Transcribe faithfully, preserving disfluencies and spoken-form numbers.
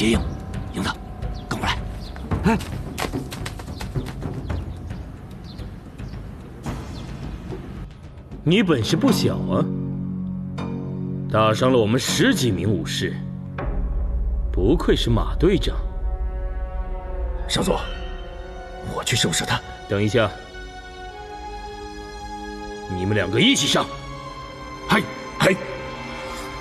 接应。英子，跟我来。哎， 你本事不小啊，打伤了我们十几名武士，不愧是马队长。 少佐，我去收拾他。 等一下，你们两个一起上。 嗨嗨。